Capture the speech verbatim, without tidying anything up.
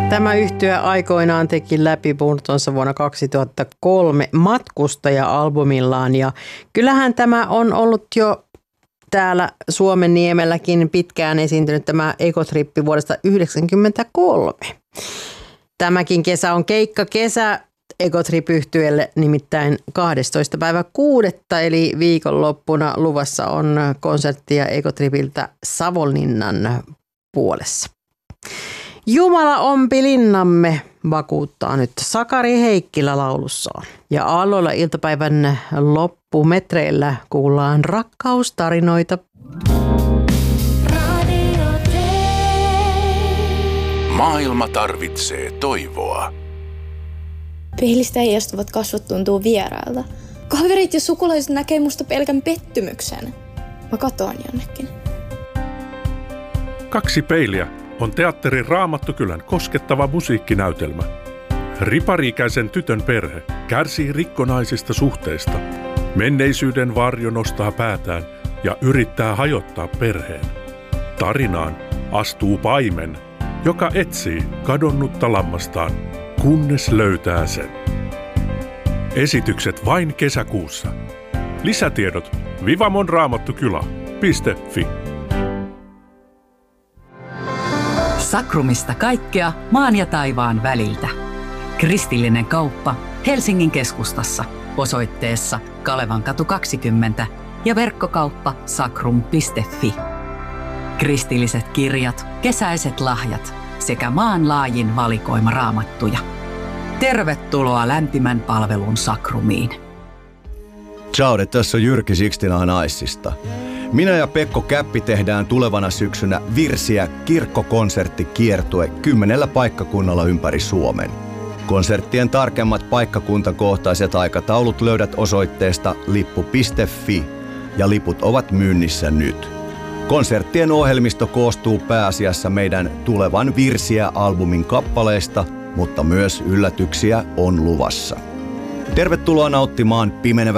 Tämä yhtye aikoinaan teki läpimurtonsa vuonna kaksituhattakolme Matkustaja-albumillaan ja kyllähän tämä on ollut jo täällä Suomenniemelläkin pitkään esiintynyt tämä Egotrippi vuodesta yhdeksänkymmentäkolme. Tämäkin kesä on keikka kesä Egotrip-yhtyeelle, nimittäin kahdestoista päivä kuudetta eli viikonloppuna luvassa on konserttia Egotripiltä Savonlinnan puolessa. Jumala ompi linnamme, vakuuttaa nyt Sakari Heikkilä laulussaan. Ja aalloilla iltapäivän loppumetreillä kuullaan rakkaustarinoita. Maailma tarvitsee toivoa. Peilistä heijastuvat kasvot tuntuu vierailta. Kaverit ja sukulaiset näkee musta pelkän pettymyksen. Mä katoan jonnekin. Kaksi peiliä on teatterin Raamattukylän koskettava musiikkinäytelmä. Ripari-ikäisen tytön perhe kärsii rikkonaisista suhteista. Menneisyyden varjo nostaa päätään ja yrittää hajottaa perheen. Tarinaan astuu paimen, joka etsii kadonnutta lammastaan, kunnes löytää sen. Esitykset vain kesäkuussa. Lisätiedot vivamonraamattokylä piste fi. Sakrumista kaikkea maan ja taivaan väliltä. Kristillinen kauppa Helsingin keskustassa osoitteessa Kalevankatu kaksikymmentä ja verkkokauppa sakrum piste fi. Kristilliset kirjat, kesäiset lahjat sekä maanlaajin valikoima raamattuja. Tervetuloa lämpimän palvelun Sakrumiin. Ciao, tässä on Jyrki Sixtina Naissista. Minä ja Pekko Käppi tehdään tulevana syksynä Virsiä kirkkokonserttikiertue kymmenellä paikkakunnalla ympäri Suomen. Konserttien tarkemmat paikkakuntakohtaiset aikataulut löydät osoitteesta lippu piste fi ja liput ovat myynnissä nyt. Konserttien ohjelmisto koostuu pääasiassa meidän tulevan Virsiä-albumin kappaleista, mutta myös yllätyksiä on luvassa. Tervetuloa nauttimaan pimenevä